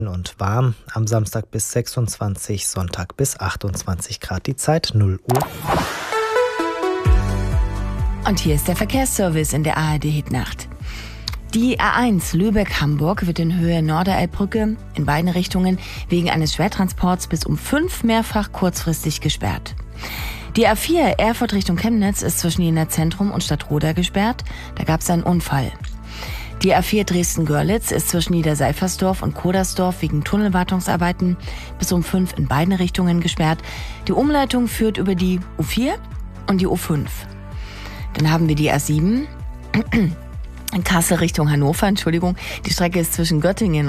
und warm. Am Samstag bis 26, Sonntag bis 28 Grad. Die Zeit 0 Uhr. Und hier ist der Verkehrsservice in der ARD-Hitnacht. Die A1 Lübeck-Hamburg wird in Höhe Norderelbbrücke in beiden Richtungen wegen eines Schwertransports bis um 5 mehrfach kurzfristig gesperrt. Die A4 Erfurt Richtung Chemnitz ist zwischen Jena Zentrum und Stadtroda gesperrt. Da gab es einen Unfall. Die A4 Dresden-Görlitz ist zwischen Niederseifersdorf und Kodersdorf wegen Tunnelwartungsarbeiten bis um 5 in beiden Richtungen gesperrt. Die Umleitung führt über die U4 und die U5. Dann haben wir die A7 in Kassel Richtung Hannover. Die Strecke ist zwischen Göttingen